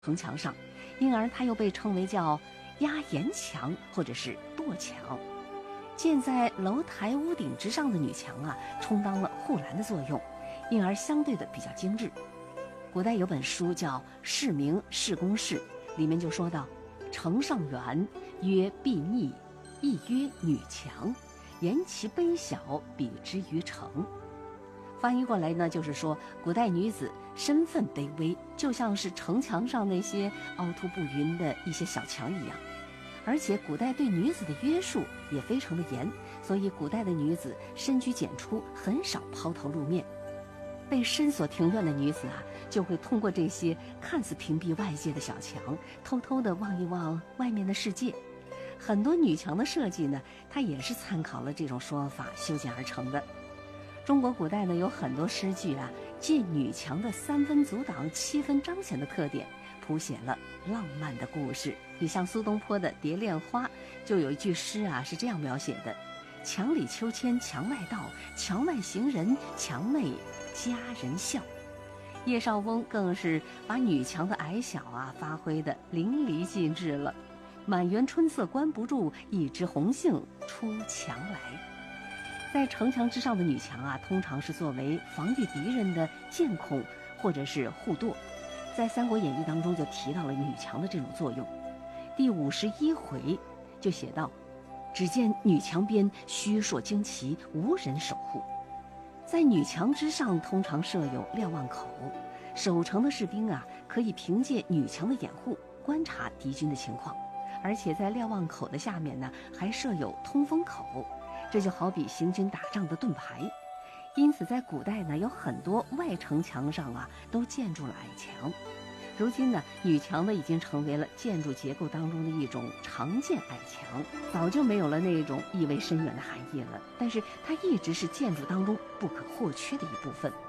城墙上，因而它又被称为叫压檐墙或者是垛墙。建在楼台屋顶之上的女墙啊，充当了护栏的作用，因而相对的比较精致。古代有本书叫《释名释公式》，里面就说到：城上垣，曰壁密，亦曰女墙，言其卑小，比之于城。翻译过来呢，就是说古代女子身份卑微，就像是城墙上那些凹凸不匀的一些小墙一样。而且古代对女子的约束也非常的严，所以古代的女子深居简出，很少抛头露面。被深锁庭院的女子啊，就会通过这些看似屏蔽外界的小墙，偷偷地望一望外面的世界。很多女墙的设计呢，它也是参考了这种说法修建而成的。中国古代呢，有很多诗句啊，借女墙的三分阻挡、七分彰显的特点，谱写了浪漫的故事。你像苏东坡的《蝶恋花》，就有一句诗啊，是这样描写的：墙里秋千墙外道，墙外行人墙内佳人笑。叶绍翁更是把女墙的矮小啊发挥得淋漓尽致了。满园春色关不住，一枝红杏出墙来。在城墙之上的女墙啊，通常是作为防御敌人的箭孔或者是护垛。在《三国演义》当中就提到了女墙的这种作用。第51回就写道：只见女墙边虚硕旌旗，无人守护。在女墙之上通常设有瞭望口，守城的士兵啊，可以凭借女墙的掩护观察敌军的情况。而且在瞭望口的下面呢，还设有通风口，这就好比行军打仗的盾牌。因此在古代呢，有很多外城墙上啊都建筑了矮墙。如今呢，女墙呢已经成为了建筑结构当中的一种常见矮墙，早就没有了那种意味深远的含义了，但是它一直是建筑当中不可或缺的一部分。